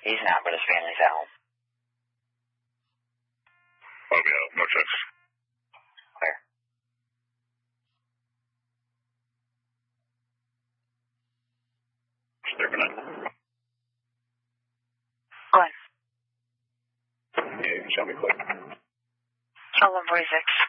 He's not, but his family's at home. I'll be out. No checks. Clear. Clear for 9. Go ahead. Yeah, you can show me clear. 146.